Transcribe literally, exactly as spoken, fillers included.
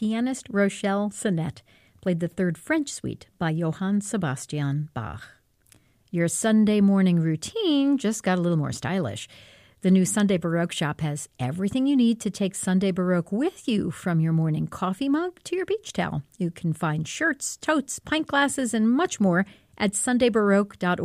pianist Rochelle Sinet played the Third French Suite by Johann Sebastian Bach. Your Sunday morning routine just got a little more stylish. The new Sunday Baroque shop has everything you need to take Sunday Baroque with you, from your morning coffee mug to your beach towel. You can find shirts, totes, pint glasses, and much more at sunday baroque dot org.